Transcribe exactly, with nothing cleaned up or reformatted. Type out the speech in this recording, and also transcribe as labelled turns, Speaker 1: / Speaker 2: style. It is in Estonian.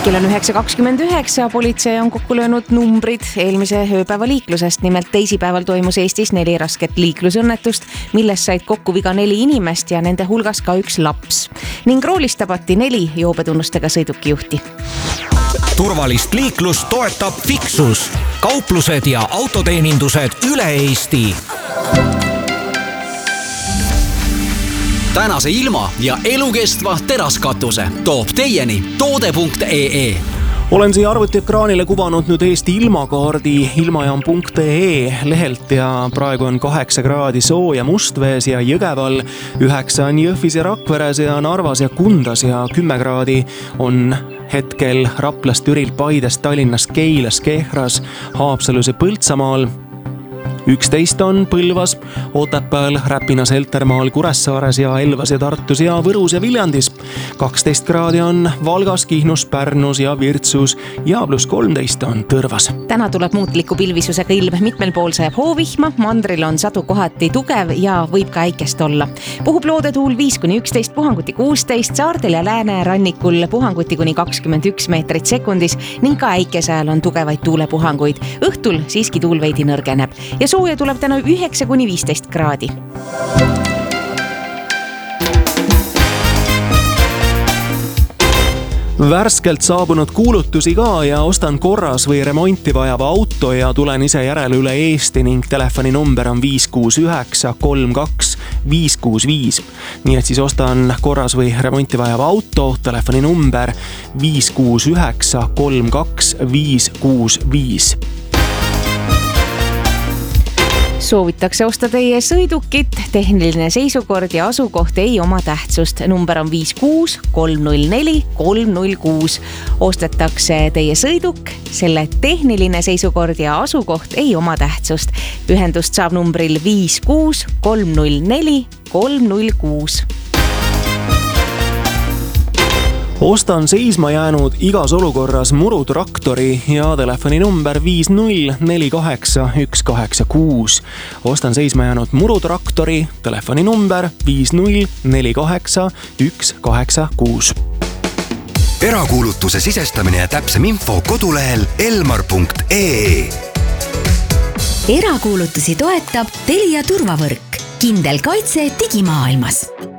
Speaker 1: Kell on üheksa kakskümmend üheksa, politsei on kokku löönud numbrid eelmise ööpäeva liiklusest. Nimelt teisipäeval toimus Eestis neli rasket liiklusõnnetust, millest said kokku viga neli inimest ja nende hulgas ka üks laps. Ning roolist tabati neli joobetunnustega sõidukijuhti.
Speaker 2: Turvalist liiklust toetab Fixus, kauplused ja autoteenindused üle Eesti.
Speaker 3: Tänase ilma ja elukestva teraskatuse toob teieni toode punkt ee.
Speaker 4: Olen siia arvutiekraanile kuvanud nüüd Eesti ilmakaardi ilmajaam punkt ee lehelt ja praegu on kaheksa kraadi sooja Mustvees ja Jõgeval, üheksa on Jõhvis ja Rakveres ja Narvas ja Kundas ja kümme kraadi on hetkel Raplas, Türil, Paides, Tallinnas, Keilas, Kehras, Haapsalus ja Põltsamaal. üksteist on Põlvas, Otepääl, Räpinas, Heltermaal, Kuressaares ja Elvas ja Tartus ja Võrus ja Viljandis. kaksteist kraadi on Valgas, Kihnus, Pärnus ja Virtsus ja pluss kolmteist on Tõrvas.
Speaker 1: Täna tuleb muutliku pilvisusega ilm, mitmel pool sajab hoovihma, mandril on sadu kohati tugev ja võib ka äikest olla. Puhub loodetuul viis kuni üksteist, puhanguti kuusteist, saartel ja lääne rannikul puhanguti kuni kakskümmend üks meetrit sekundis ning ka äikese ajal on tugevaid tuulepuhanguid. Õhtul siiski tuul veidi nõrgeneb ja sooja tuleb täna üheksa kuni viisteist kraadi.
Speaker 4: Värskelt saabunud kuulutusi ka ja ostan korras või remonti vajava auto ja tulen ise järele üle Eesti ning telefoni number on viis kuus üheksa kolm kaks viis kuus viis. Nii et siis ostan korras või remonti vajava auto, telefoni number viis kuus üheksa kolm kaks viis kuus viis.
Speaker 1: Soovitakse osta teie sõidukit, tehniline seisukord ja asukoht ei oma tähtsust. Number on viis kuus kolm null neli kolm null kuus. Ostetakse teie sõiduk, selle tehniline seisukord ja asukoht ei oma tähtsust. Ühendust saab numbril viis kuus kolm null neli kolm null kuus.
Speaker 4: Ostan seisma jäänud igas olukorras murutraktori ja telefoni number viis null neli kaheksa üks kaheksa kuus. Ostan seisma jäänud murutraktori, telefoni number viis null neli kaheksa üks kaheksa kuus.
Speaker 5: Erakuulutuse sisestamine ja täpsem info kodulehel elmar punkt ee.
Speaker 6: Erakuulutusi toetab Telia turvavõrk. Kindel kaitse digimaailmas.